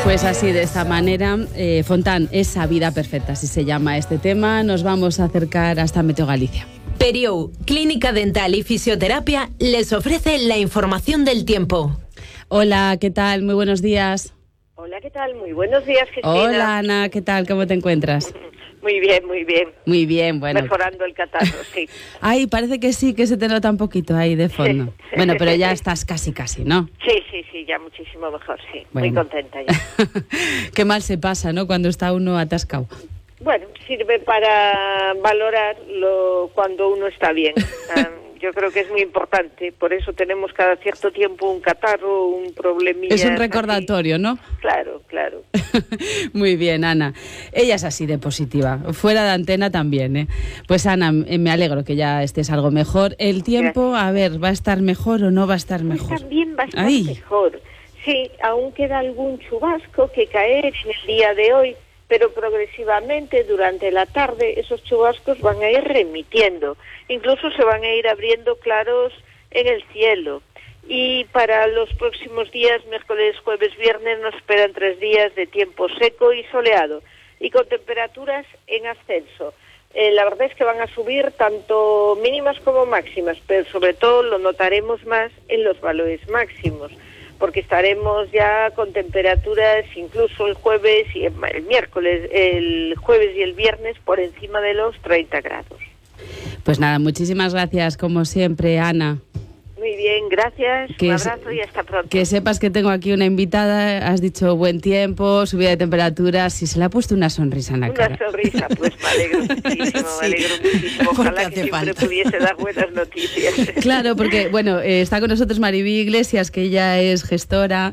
Pues así, de esta manera, Fontán, esa vida perfecta, así se llama este tema. Nos vamos a acercar hasta Meteo Galicia. Periou, Clínica Dental y Fisioterapia, les ofrece la información del tiempo. Hola, ¿qué tal? Muy buenos días. Hola, ¿qué tal? Muy buenos días, Cristina. Hola, Ana, ¿qué tal? ¿Cómo te encuentras? Muy bien, muy bien. Muy bien, bueno. Mejorando el catarro, sí. Ay, parece que sí, que se te nota un poquito ahí de fondo. Bueno, pero ya estás casi, ¿no? Sí, ya muchísimo mejor, sí. Bueno. Muy contenta ya. Qué mal se pasa, ¿no? Cuando está uno atascado. Bueno, sirve para valorar cuando uno está bien. Yo creo que es muy importante, por eso tenemos cada cierto tiempo un catarro, un problemilla. Es un recordatorio, así. ¿No? Claro. Muy bien, Ana. Ella es así de positiva. Fuera de antena también, ¿eh? Pues Ana, me alegro que ya estés algo mejor. El tiempo, gracias. A ver, ¿va a estar mejor o no va a estar mejor? Pues también va a estar mejor. Sí, aún queda algún chubasco que caer en el día de hoy, pero progresivamente durante la tarde esos chubascos van a ir remitiendo. Incluso se van a ir abriendo claros en el cielo. Y para los próximos días, miércoles, jueves, viernes, nos esperan 3 días de tiempo seco y soleado, y con temperaturas en ascenso. La verdad es que van a subir tanto mínimas como máximas, pero sobre todo lo notaremos más en los valores máximos, porque estaremos ya con temperaturas incluso el jueves y el miércoles, el jueves y el viernes por encima de los 30 grados. Pues nada, muchísimas gracias como siempre, Ana. Muy bien, gracias, un abrazo y hasta pronto. Que sepas que tengo aquí una invitada, has dicho buen tiempo, subida de temperaturas, y se le ha puesto una sonrisa en la cara. Una sonrisa, pues me alegro muchísimo, sí. Ojalá que siempre pudiese dar buenas noticias. Claro, porque, bueno, está con nosotros Maribí Iglesias, que ella es gestora,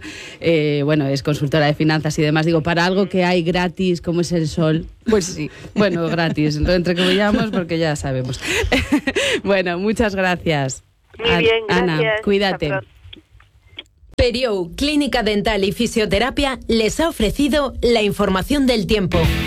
es consultora de finanzas y demás. Digo, para algo que hay gratis, como es el sol, pues sí, bueno, gratis, lo entrecomillamos porque ya sabemos. Bueno, muchas gracias. Muy bien, gracias. Ana, cuídate. Periou, Clínica Dental y Fisioterapia, les ha ofrecido la información del tiempo.